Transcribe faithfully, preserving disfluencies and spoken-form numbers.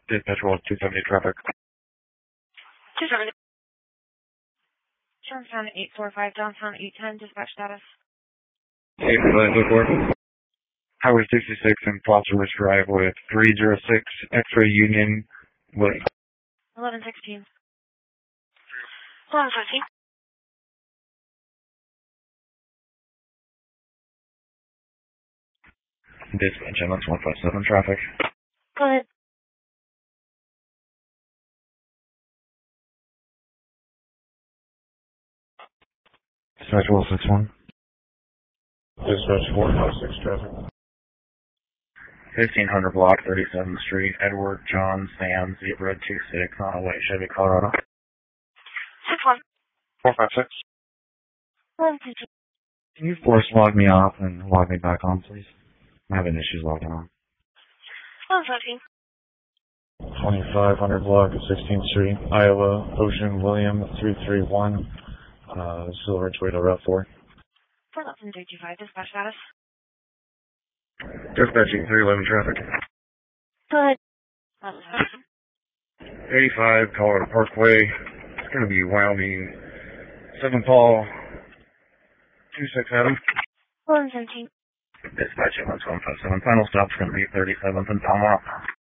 Dispatch one two seventy traffic. two seventy. Johnstown eight four five, Johnstown eight ten, dispatch status. eight four five. Highway sixty-six in Foster Ridge Drive with three zero six X-ray Union with eleven sixteen. eleven fifteen. Dispatch M X one five seven traffic. Go ahead. Dispatch one six one. Dispatch four five six traffic. fifteen hundred block, thirty-seventh Street, Edward John Sam Zebra two six on a white Chevy Colorado. six one. four five six. eleven fifteen. Can you force log me off and log me back on, please? I'm having issues logging on. eleven fourteen. twenty-five hundred block, sixteenth Street, Iowa, Ocean William three three one, uh, Silver Toyota Route four. four eleven three two five, dispatch status. Dispatching three eleven traffic. Go ahead. eighty-five Colorado Parkway. It's going to be Wyoming. seven Paul. two six Adam. eleven seventeen. Dispatching one five seven. Final stop's going to be thirty-seventh and Palmont.